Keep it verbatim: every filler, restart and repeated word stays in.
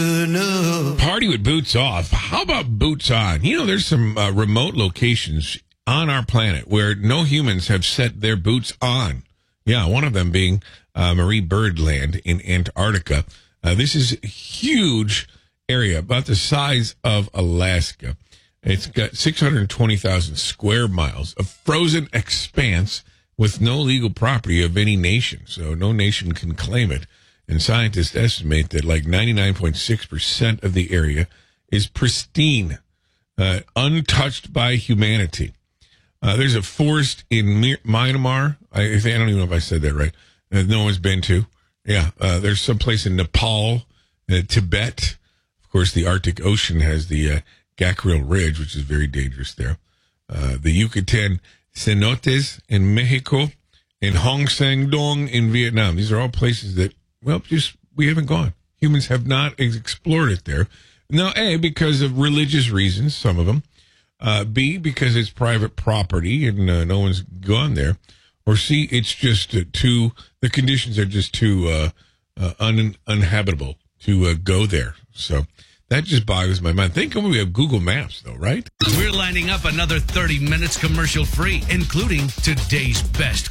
Party with boots off. How about boots on? You know, there's some uh, remote locations on our planet where no humans have set their boots on. Yeah, one of them being uh, Marie Byrd Land in Antarctica. Uh, this is a huge area, about the size of Alaska. It's got six hundred twenty thousand square miles of frozen expanse with no legal property of any nation, so no nation can claim it. And scientists estimate that like ninety-nine point six percent of the area is pristine, uh, untouched by humanity. Uh, there's a forest in My- Myanmar. I, I don't even know if I said that right. Uh, no one's been to. Yeah, uh, there's some place in Nepal, uh, Tibet. Of course, the Arctic Ocean has the uh, Gacril Ridge, which is very dangerous there. Uh, the Yucatan cenotes in Mexico, and Hong Sang Dong in Vietnam. These are all places that, well, just we haven't gone. Humans have not ex- explored it there. Now, A, because of religious reasons, some of them. Uh, B, because it's private property and uh, no one's gone there. Or C, it's just uh, too, the conditions are just too uh, uh, un- uninhabitable to uh, go there. So that just boggles my mind. Think of when we have Google Maps, though, right? We're lining up another thirty minutes commercial free, including today's best